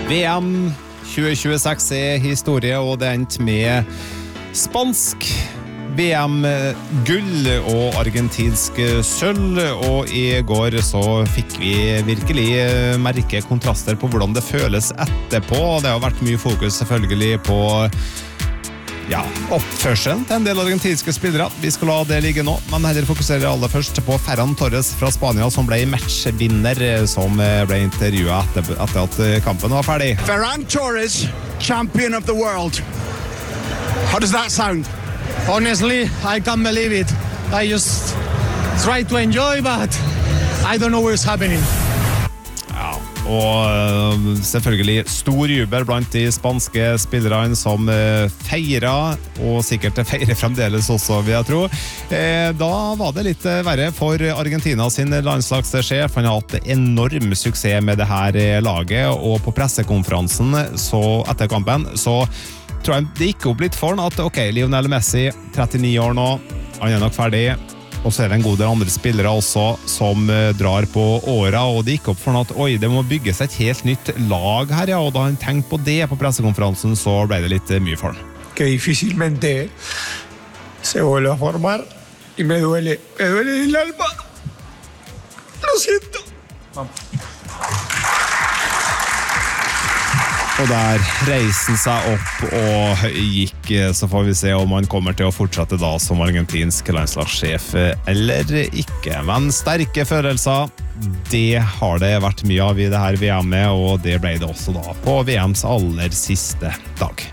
VM 2026 historie, og det endte med spansk VM-gull og argentinsk sølv, og i går så fikk vi virkelig merke kontraster på hvordan det føles etterpå. Det har vært mye fokus selvfølgelig på oppførselen til en del argentinske spillere. Vi skal la det ligge nå, men heller fokusere aller først på Ferran Torres fra Spania, som ble matchvinner, som ble intervjuet etter at kampen var ferdig. Ferran Torres, champion of the world. How does that sound? Honestly, I can't believe it. I just try to enjoy, but I don't know what's happening. Ja, og selvfølgelig stor jubel blant de spanske spillerne som feirer, og sikkert feirer fremdeles også, vil jeg tro. Da var det litt verre for Argentina sin landslagssjef. Han har hatt enorm suksess med det her laget, og på pressekonferansen etter kampen så tror jeg det gikk opp litt for han at Lionel Messi, 39 år nå, han er nok ferdig, og så er det en god del andre spillere også som drar på åra, og det gikk opp for han at det må bygges et helt nytt lag her, og da han tenkte på det på pressekonferansen, så ble det litt mye for han. Que difícilmente se vuelve a formar y me duele el alma. Lo siento. Og der reisen seg opp og gikk, så får vi se om han kommer til å fortsette da som argentinsk landslagssjef eller ikke. Men sterke følelser, det har det vært mye av i det her VM-et, og det ble det også da på VMs aller siste dag.